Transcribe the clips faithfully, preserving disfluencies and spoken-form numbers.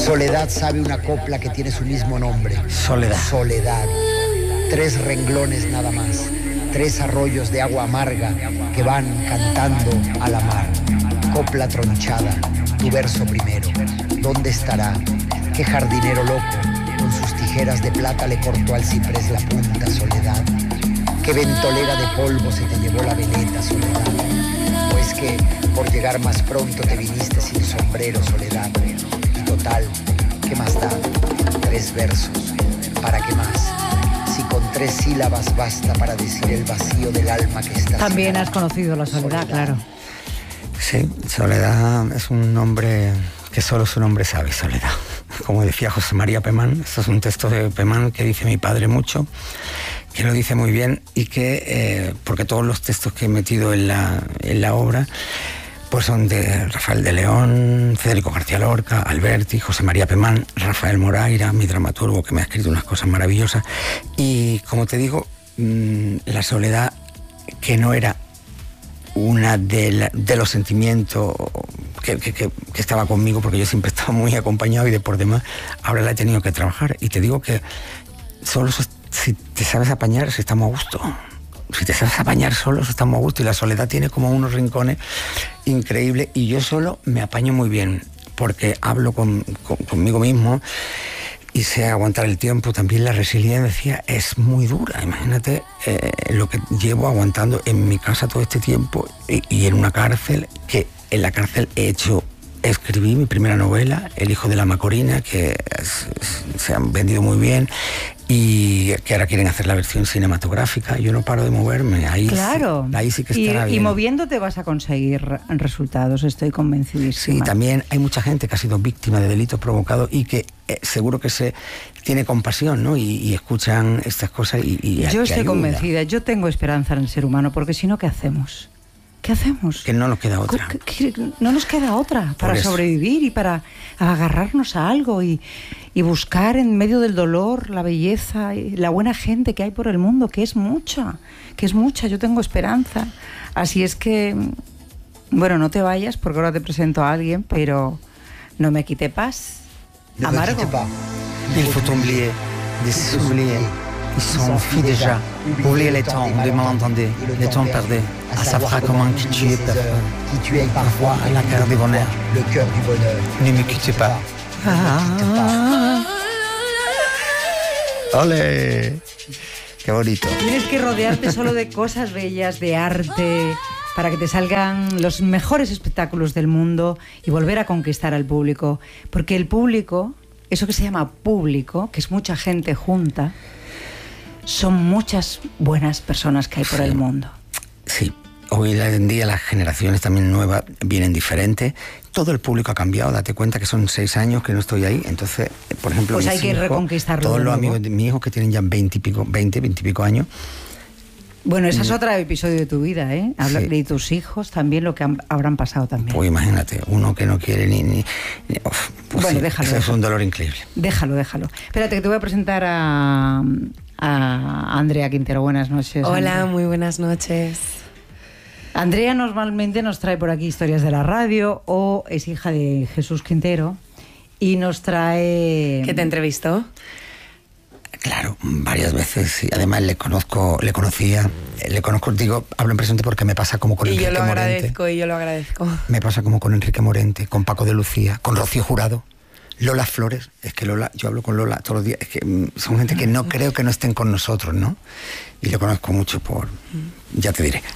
Soledad sabe una copla que tiene su mismo nombre. Soledad. Soledad. Tres renglones nada más. Tres arroyos de agua amarga que van cantando a la mar. Copla tronchada, tu verso primero. ¿Dónde estará? ¿Qué jardinero loco con sus tijeras de plata le cortó al ciprés la punta, Soledad? ¿Qué ventolera de polvo se te llevó la veleta, Soledad? ¿O es que por llegar más pronto te viniste sin sombrero, Soledad? Y total, ¿qué más da? Tres versos, ¿para qué más? Si con tres sílabas basta para decir el vacío del alma que está. También has conocido la soledad, soledad, claro. Sí, Soledad es un nombre que solo su nombre sabe, Soledad. Como decía José María Pemán, esto es un texto de Pemán que dice mi padre mucho, que lo dice muy bien y que, eh, porque todos los textos que he metido en la, en la obra, pues son de Rafael de León, Federico García Lorca, Alberti, José María Pemán, Rafael Moraira, mi dramaturgo, que me ha escrito unas cosas maravillosas. Y como te digo, mmm, la soledad, que no era una de, la, de los sentimientos que, que, que, que estaba conmigo, porque yo siempre estaba muy acompañado y de por demás, ahora la he tenido que trabajar. Y te digo que solo si te sabes apañar, si estamos a gusto. Si te sabes apañar solo, estamos a gusto. Y la soledad tiene como unos rincones increíbles. Y yo solo me apaño muy bien, porque hablo con, con, conmigo mismo y sé aguantar el tiempo. También la resiliencia es muy dura. Imagínate eh, lo que llevo aguantando en mi casa todo este tiempo y, y en una cárcel, que en la cárcel he hecho... Escribí mi primera novela, El hijo de la Macorina, que es, se han vendido muy bien y que ahora quieren hacer la versión cinematográfica. Yo no paro de moverme, ahí, claro. sí, ahí sí que estará y, bien. Y moviéndote vas a conseguir resultados, estoy convencidísima. Sí, también hay mucha gente que ha sido víctima de delitos provocados y que eh, seguro que se tiene compasión, ¿no? Y, y escuchan estas cosas y, y yo estoy ayuda. Convencida, yo tengo esperanza en el ser humano, porque si no, ¿qué hacemos? ¿Qué hacemos? Que no nos queda otra. Que, que no nos queda otra para sobrevivir y para agarrarnos a algo y, y buscar en medio del dolor la belleza y la buena gente que hay por el mundo, que es mucha, que es mucha. Yo tengo esperanza. Así es que, bueno, no te vayas porque ahora te presento a alguien, pero no me quite paz. Amargo. Il faut oublier, des oublier. Ils sont filles déjà. Oubliez les temps, on demande, entendez, les temps perdus. À savoir comment qui tu es parfois. Qui tu es parfois la cœur du bonheur. Le cœur du bonheur. Ne me quitte pas. Ah. ¡Ole! ¡Qué bonito! Tienes que rodearte solo de cosas bellas, de arte, para que te salgan los mejores espectáculos del mundo y volver a conquistar al público. Porque el público, eso que se llama público, que es mucha gente junta, son muchas buenas personas que hay por sí. el mundo. Sí, hoy en día las generaciones también nuevas vienen diferentes. Todo el público ha cambiado, date cuenta que son seis años que no estoy ahí. Entonces, por ejemplo, pues hay que hijos, reconquistarlo. Todos los amigos de mis hijos que tienen ya veinte y pico, veinte, veinte y pico años. Bueno, ese es otro episodio de tu vida, ¿eh? Hablar sí. de tus hijos, también lo que han, habrán pasado también. Pues imagínate, uno que no quiere ni... ni, ni uf, pues bueno, sí, déjalo. Eso déjalo. es un dolor increíble. Déjalo, déjalo. Espérate, que te voy a presentar a, a Andrea Quintero. Buenas noches. Hola, Andrea. Muy buenas noches. Andrea normalmente nos trae por aquí historias de la radio, o es hija de Jesús Quintero y nos trae... ¿Qué te entrevistó? Claro, varias veces. Y además le conozco, le conocía, le conozco, digo, hablo en presente porque me pasa como con y Enrique yo lo Morente. agradezco, y yo lo agradezco. Me pasa como con Enrique Morente, con Paco de Lucía, con Rocío Jurado, Lola Flores. Es que Lola, yo hablo con Lola todos los días. Es que mm, son gente que no creo que no estén con nosotros, ¿no? Y le conozco mucho por... Ya te diré.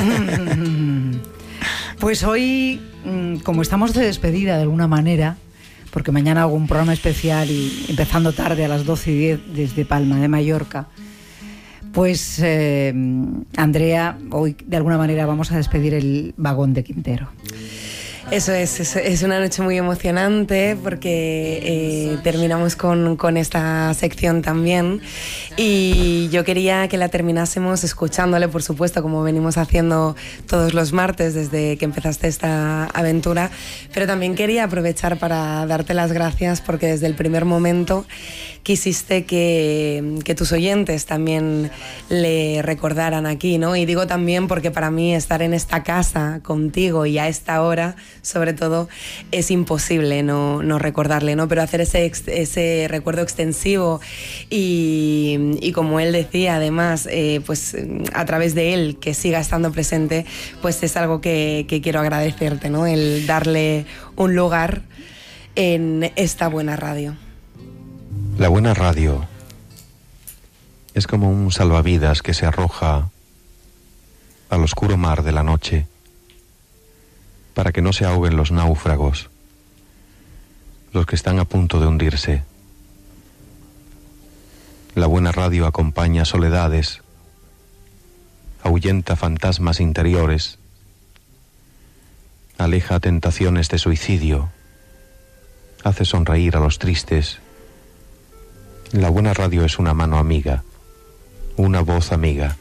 Pues hoy, como estamos de despedida de alguna manera, porque mañana hago un programa especial y empezando tarde a las doce y diez desde Palma de Mallorca, pues eh, Andrea, hoy de alguna manera vamos a despedir el vagón de Quintero. Eso es, es, es una noche muy emocionante porque eh, terminamos con, con esta sección también, y yo quería que la terminásemos escuchándole, por supuesto, como venimos haciendo todos los martes desde que empezaste esta aventura, pero también quería aprovechar para darte las gracias porque desde el primer momento quisiste que, que tus oyentes también le recordaran aquí, ¿no? Y digo también porque para mí estar en esta casa contigo y a esta hora sobre todo, es imposible no, no recordarle, ¿no? Pero hacer ese, ex, ese recuerdo extensivo y, y como él decía, además, eh, pues a través de él, que siga estando presente, pues es algo que, que quiero agradecerte, ¿no? El darle un lugar en esta buena radio. La buena radio es como un salvavidas que se arroja al oscuro mar de la noche para que no se ahoguen los náufragos, los que están a punto de hundirse. La buena radio acompaña soledades, ahuyenta fantasmas interiores, aleja tentaciones de suicidio, hace sonreír a los tristes. La buena radio es una mano amiga, una voz amiga.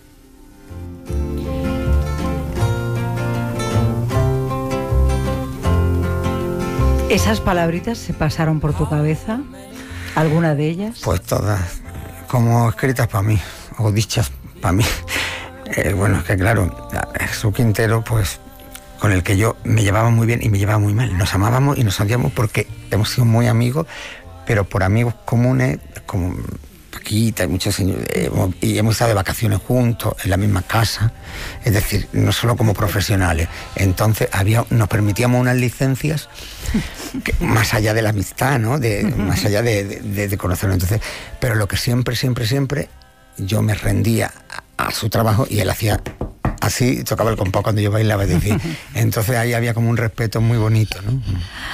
¿Esas palabritas se pasaron por tu cabeza? ¿Alguna de ellas? Pues todas, como escritas para mí, o dichas para mí. Eh, bueno, es que claro, Jesús Quintero, pues con el que yo me llevaba muy bien y me llevaba muy mal. Nos amábamos y nos odiamos porque hemos sido muy amigos, pero por amigos comunes, como Paquita y muchos señores, hemos, y hemos estado de vacaciones juntos, en la misma casa, es decir, no solo como profesionales. Entonces había, nos permitíamos unas licencias que, más allá de la amistad, ¿no? De, más allá de, de, de conocerlo. Entonces, pero lo que siempre, siempre, siempre, yo me rendía a, a su trabajo y él hacía así, tocaba el compás cuando yo bailaba, es decir, entonces ahí había como un respeto muy bonito, ¿no?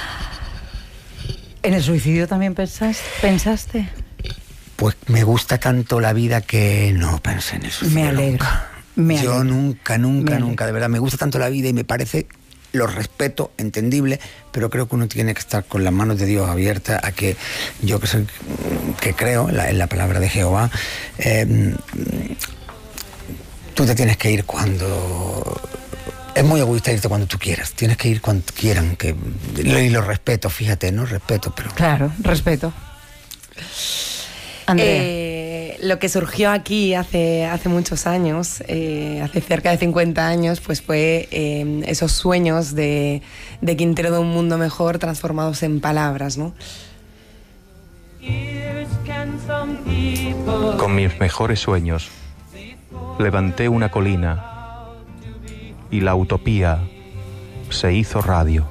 ¿En el suicidio también pensaste? pensaste? Pues me gusta tanto la vida que no pensé en el suicidio. Me alegro. Nunca. Me Yo alegro. nunca, nunca, Me nunca, de verdad, me gusta tanto la vida y me parece, lo respeto, entendible, pero creo que uno tiene que estar con las manos de Dios abiertas a que yo que soy, que creo en la, en la palabra de Jehová, eh, tú te tienes que ir cuando... Es muy egoísta irte cuando tú quieras, tienes que ir cuando quieran, que, y lo respeto, fíjate, no respeto, pero... Claro, respeto. Andrea. Eh, lo que surgió aquí hace, hace muchos años, eh, hace cerca de cincuenta años, pues fue eh, esos sueños de, de Quintero de un mundo mejor transformados en palabras, ¿no? Con mis mejores sueños levanté una colina y la utopía se hizo radio.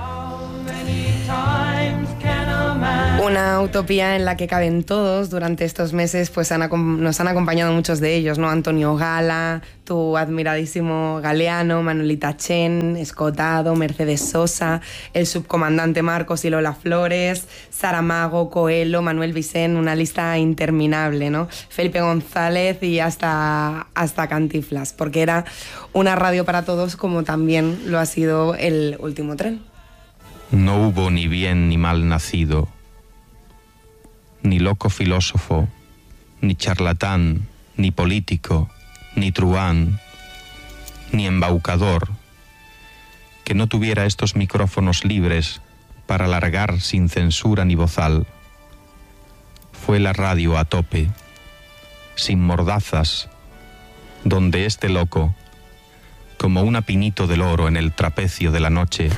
Una utopía en la que caben todos. Durante estos meses pues han, nos han acompañado muchos de ellos, ¿no? Antonio Gala, tu admiradísimo Galeano, Manuelita Chen, Escotado, Mercedes Sosa, el subcomandante Marcos y Lola Flores, Saramago, Coelho, Manuel Vicent, una lista interminable, ¿no? Felipe González y hasta, hasta Cantinflas, porque era una radio para todos, como también lo ha sido el Último Tren. No hubo ni bien ni mal nacido, ni loco filósofo, ni charlatán, ni político, ni truán, ni embaucador, que no tuviera estos micrófonos libres para alargar sin censura ni bozal. Fue la radio a tope, sin mordazas, donde este loco, como un apinito del oro en el trapecio de la noche,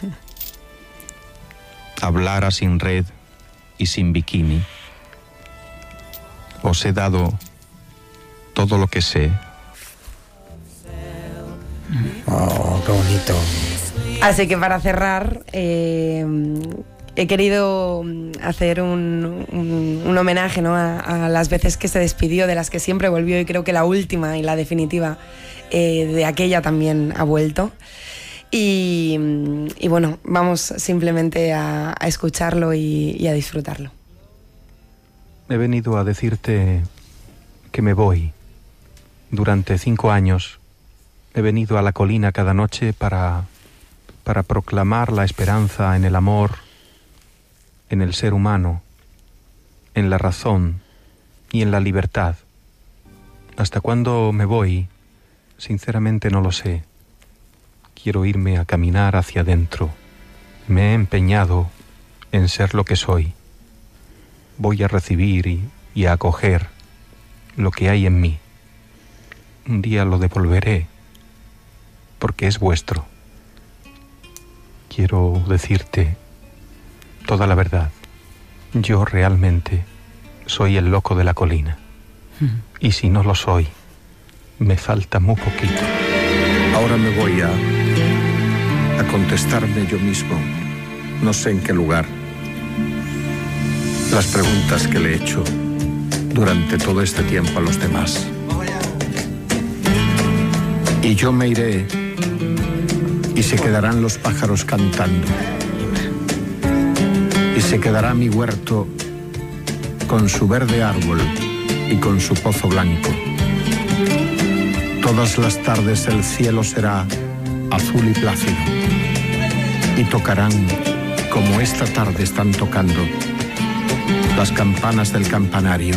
hablara sin red y sin bikini. Os he dado todo lo que sé. Oh, qué bonito. Así que para cerrar, eh, he querido hacer un, un, un homenaje, ¿no? a, a las veces que se despidió, de las que siempre volvió, y creo que la última y la definitiva eh, de aquella también ha vuelto. Y, y bueno, vamos simplemente a, a escucharlo y, y a disfrutarlo. He venido a decirte que me voy. Durante cinco años he venido a la colina cada noche para, para proclamar la esperanza en el amor, en el ser humano, en la razón y en la libertad. ¿Hasta cuándo me voy? Sinceramente no lo sé. Quiero irme a caminar hacia adentro. Me he empeñado en ser lo que soy. Voy a recibir y, y a acoger lo que hay en mí. Un día lo devolveré, porque es vuestro. quiero decirte toda la verdad. Yo realmente soy el loco de la colina. Y si no lo soy, me falta muy poquito. Ahora me voy a, a contestarme yo mismo, no sé en qué lugar, las preguntas que le he hecho durante todo este tiempo a los demás. Y yo me iré y se quedarán los pájaros cantando. Y se quedará mi huerto con su verde árbol y con su pozo blanco. Todas las tardes el cielo será azul y plácido. Y tocarán, como esta tarde están tocando, las campanas del campanario.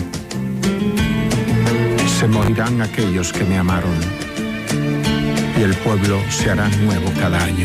Se morirán aquellos que me amaron. Y el pueblo se hará nuevo cada año.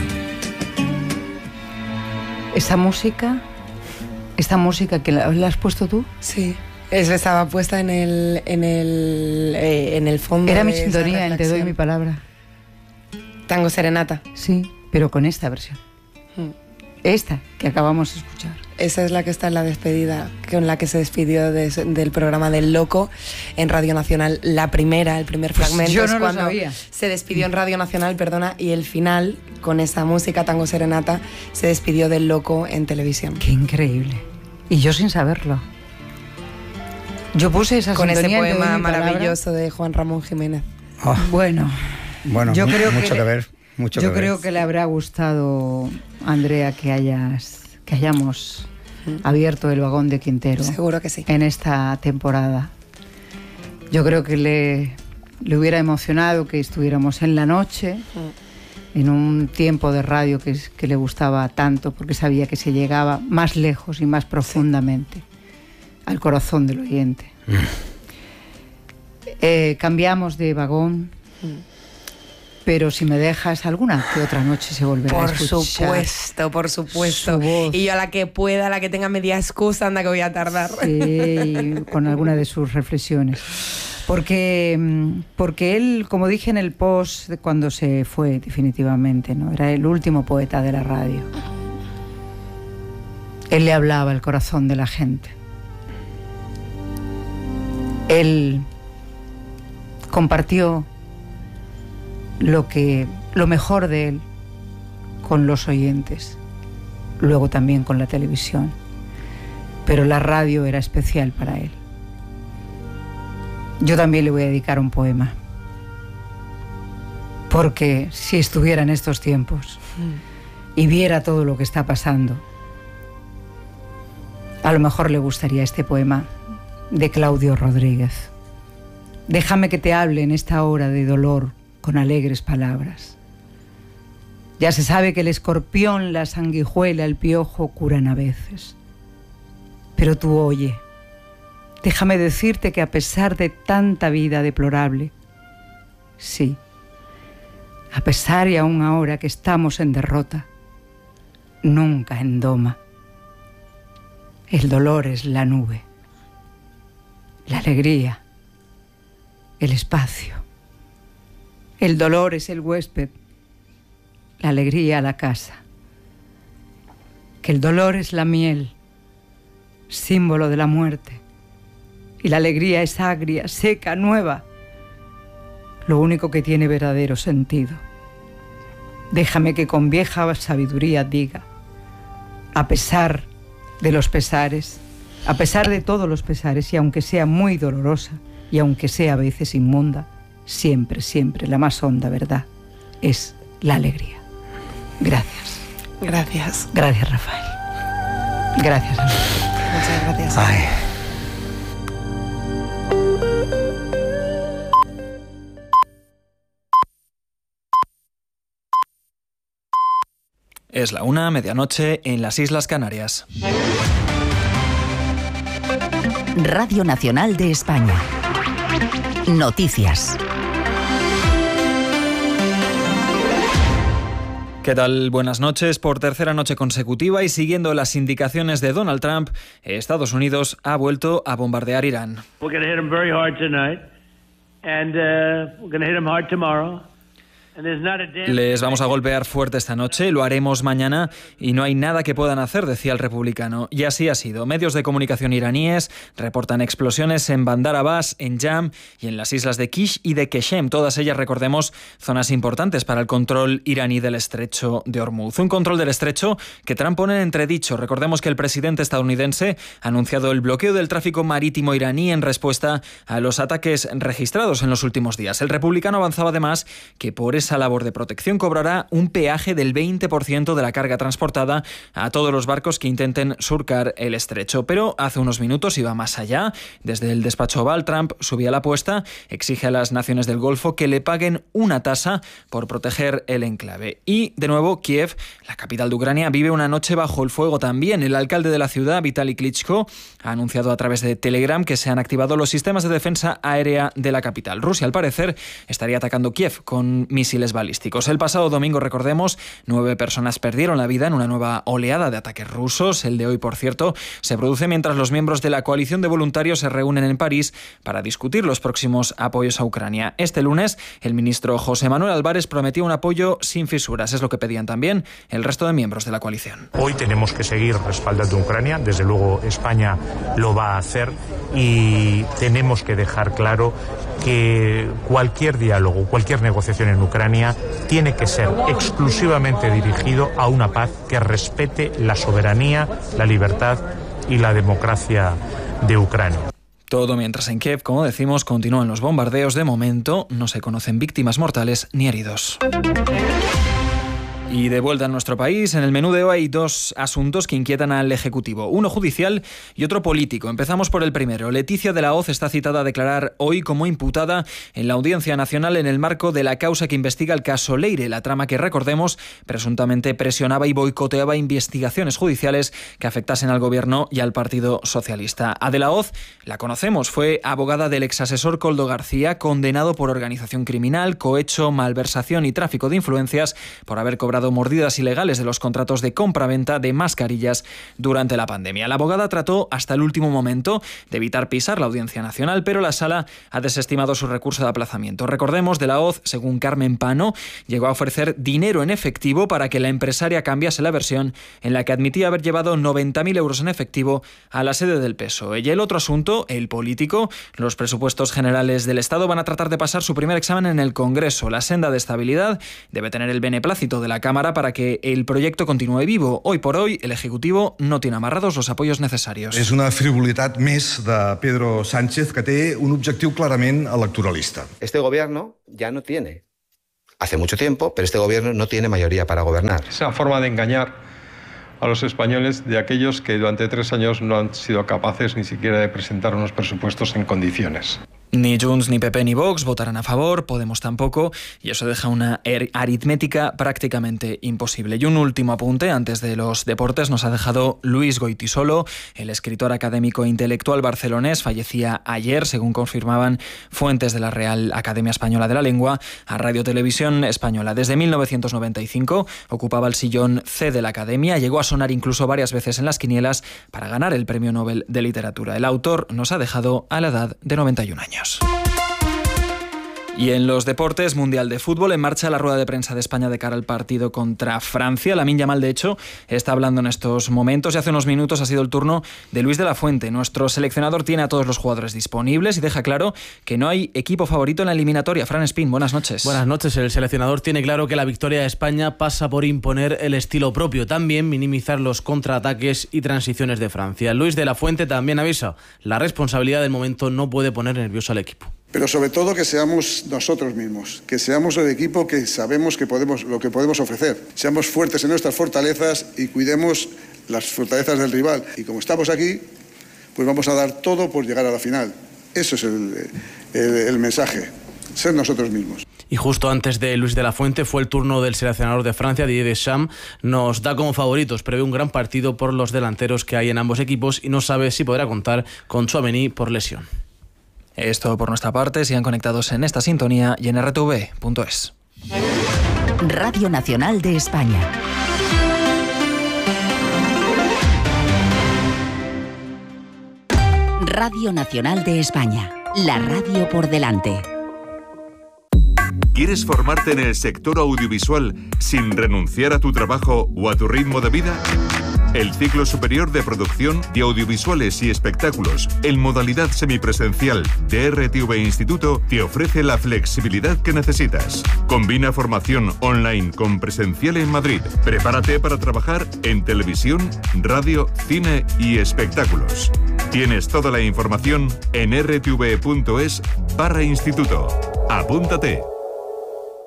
Esa música, esta música que la, la has puesto tú. Sí, eso estaba puesta en el en el eh, en el fondo. Era de mi sintonía en Te doy mi palabra. Tango Serenata. Sí, pero con esta versión. Hmm. Esta que acabamos de escuchar. Esa es la que está en la despedida, con la que se despidió de, del programa del Loco en Radio Nacional. La primera, el primer pues fragmento yo no es cuando lo sabía. Se despidió en Radio Nacional, perdona, y el final, con esa música Tango Serenata, se despidió del Loco en televisión. Qué increíble. Y yo sin saberlo. Yo puse esa con sintonía ese poema de maravilloso de Juan Ramón Jiménez. Oh. Bueno, bueno, yo creo mucho que, que ver. Mucho yo que creo ver. que le habrá gustado, Andrea, que hayas que hayamos mm. abierto el vagón de Quintero. Seguro que sí. En esta temporada. Yo creo que le, le hubiera emocionado que estuviéramos en la noche, mm. en un tiempo de radio que, que le gustaba tanto, porque sabía que se llegaba más lejos y más profundamente sí. al corazón del oyente. Mm. Eh, cambiamos de vagón. Mm. Pero si me dejas, alguna que otra noche se volverá por a escuchar. Por supuesto, por supuesto. Y yo a la que pueda, a la que tenga media excusa, anda que voy a tardar. Sí, con alguna de sus reflexiones. Porque, porque él, como dije en el post de cuando se fue definitivamente, ¿no? Era el último poeta de la radio. Él le hablaba al corazón de la gente. Él compartió lo que lo mejor de él con los oyentes, luego también con la televisión, pero la radio era especial para él. Yo también le voy a dedicar un poema, porque si estuviera en estos tiempos y viera todo lo que está pasando, a lo mejor le gustaría este poema de Claudio Rodríguez. Déjame que te hable en esta hora de dolor con alegres palabras. Ya se sabe que el escorpión, la sanguijuela, el piojo curan a veces. Pero tú oye, déjame decirte que a pesar de tanta vida deplorable, sí, a pesar y aún ahora que estamos en derrota, nunca en doma. El dolor es la nube, la alegría, el espacio. El dolor es el huésped, la alegría la casa. Que el dolor es la miel, símbolo de la muerte, y la alegría es agria, seca, nueva, lo único que tiene verdadero sentido. Déjame que con vieja sabiduría diga, a pesar de los pesares, a pesar de todos los pesares, y aunque sea muy dolorosa, y aunque sea a veces inmunda, siempre, siempre la más honda verdad es la alegría. Gracias. Gracias. Gracias, Rafael. Gracias, Rafael. Muchas gracias. Ay. Es la una, medianoche, en las Islas Canarias. Radio Nacional de España. Noticias. ¿Qué tal? Buenas noches. Por tercera noche consecutiva y siguiendo las indicaciones de Donald Trump, Estados Unidos ha vuelto a bombardear Irán. Les vamos a golpear fuerte esta noche, lo haremos mañana y no hay nada que puedan hacer, decía el republicano. Y así ha sido. Medios de comunicación iraníes reportan explosiones en Bandar Abbas, en Jam y en las islas de Kish y de Keshem. Todas ellas, recordemos, zonas importantes para el control iraní del estrecho de Hormuz. Un control del estrecho que Trump pone en entredicho. Recordemos que el presidente estadounidense ha anunciado el bloqueo del tráfico marítimo iraní en respuesta a los ataques registrados en los últimos días. El republicano avanzaba además que por esa labor de protección cobrará un peaje del veinte por ciento de la carga transportada a todos los barcos que intenten surcar el estrecho. Pero hace unos minutos iba más allá. Desde el despacho Oval, Trump subía la apuesta, exige a las naciones del Golfo que le paguen una tasa por proteger el enclave. Y, de nuevo, Kiev, la capital de Ucrania, vive una noche bajo el fuego también. El alcalde de la ciudad, Vitaly Klitschko, ha anunciado a través de Telegram que se han activado los sistemas de defensa aérea de la capital. Rusia, al parecer, estaría atacando Kiev con misiles balísticos. El pasado domingo, recordemos, nueve personas perdieron la vida en una nueva oleada de ataques rusos. El de hoy, por cierto, se produce mientras los miembros de la coalición de voluntarios se reúnen en París para discutir los próximos apoyos a Ucrania. Este lunes, el ministro José Manuel Álvarez prometió un apoyo sin fisuras. Es lo que pedían también el resto de miembros de la coalición. Hoy tenemos que seguir respaldando a Ucrania. Desde luego, España lo va a hacer y tenemos que dejar claro que cualquier diálogo, cualquier negociación en Ucrania tiene que ser exclusivamente dirigido a una paz que respete la soberanía, la libertad y la democracia de Ucrania. Todo mientras en Kiev, como decimos, continúan los bombardeos. De momento no se conocen víctimas mortales ni heridos. Y de vuelta a nuestro país, en el menú de hoy hay dos asuntos que inquietan al Ejecutivo, uno judicial y otro político. Empezamos por el primero. Leticia de la Hoz está citada a declarar hoy como imputada en la Audiencia Nacional en el marco de la causa que investiga el caso Leire, la trama que, recordemos, presuntamente presionaba y boicoteaba investigaciones judiciales que afectasen al Gobierno y al Partido Socialista. A de la Hoz la conocemos, fue abogada del exasesor Koldo García, condenado por organización criminal, cohecho, malversación y tráfico de influencias por haber cobrado mordidas ilegales de los contratos de compra-venta de mascarillas durante la pandemia. La abogada trató hasta el último momento de evitar pisar la Audiencia Nacional, pero la Sala ha desestimado su recurso de aplazamiento. Recordemos, de la Hoz, según Carmen Pano, llegó a ofrecer dinero en efectivo para que la empresaria cambiase la versión en la que admitía haber llevado noventa mil euros en efectivo a la sede del P S O E. Y el otro asunto, el político, los presupuestos generales del Estado van a tratar de pasar su primer examen en el Congreso. La senda de estabilidad debe tener el beneplácito de la Cámara para que el proyecto continúe vivo. Hoy por hoy, el Ejecutivo no tiene amarrados los apoyos necesarios. És una frivolitat més de Pedro Sánchez que té un objectiu clarament electoralista. Este gobierno ya no tiene, hace mucho tiempo, pero este gobierno no tiene mayoría para gobernar. Esa forma de engañar a los españoles de aquellos que durante tres años no han sido capaces ni siquiera de presentar unos presupuestos en condiciones. Ni Junts, ni P P, ni Vox votarán a favor, Podemos tampoco, y eso deja una aritmética prácticamente imposible. Y un último apunte, antes de los deportes, nos ha dejado Luis Goitisolo, el escritor académico e intelectual barcelonés, fallecía ayer, según confirmaban fuentes de la Real Academia Española de la Lengua, a Radio Televisión Española. Desde mil novecientos noventa y cinco ocupaba el sillón C de la Academia, llegó a sonar incluso varias veces en las quinielas para ganar el Premio Nobel de Literatura. El autor nos ha dejado a la edad de noventa y un años. Y en los deportes, Mundial de Fútbol, en marcha la rueda de prensa de España de cara al partido contra Francia. Lamine Yamal, de hecho, está hablando en estos momentos y hace unos minutos ha sido el turno de Luis de la Fuente. Nuestro seleccionador tiene a todos los jugadores disponibles y deja claro que no hay equipo favorito en la eliminatoria. Fran Espín, buenas noches. Buenas noches. El seleccionador tiene claro que la victoria de España pasa por imponer el estilo propio, también minimizar los contraataques y transiciones de Francia. Luis de la Fuente también avisa, la responsabilidad del momento no puede poner nervioso al equipo. Pero sobre todo que seamos nosotros mismos, que seamos el equipo que sabemos que podemos, lo que podemos ofrecer. Seamos fuertes en nuestras fortalezas y cuidemos las fortalezas del rival. Y como estamos aquí, pues vamos a dar todo por llegar a la final. Eso es el, el, el mensaje, ser nosotros mismos. Y justo antes de Luis de la Fuente fue el turno del seleccionador de Francia, Didier Deschamps. Nos da como favoritos, prevé un gran partido por los delanteros que hay en ambos equipos y no sabe si podrá contar con Tchouaméni por lesión. Es todo por nuestra parte. Sigan conectados en esta sintonía y en r t v punto es. Radio Nacional de España. Radio Nacional de España. La radio por delante. ¿Quieres formarte en el sector audiovisual sin renunciar a tu trabajo o a tu ritmo de vida? El ciclo superior de producción de audiovisuales y espectáculos en modalidad semipresencial de R T V Instituto te ofrece la flexibilidad que necesitas. Combina formación online con presencial en Madrid. Prepárate para trabajar en televisión, radio, cine y espectáculos. Tienes toda la información en r t v punto es barra instituto. Apúntate.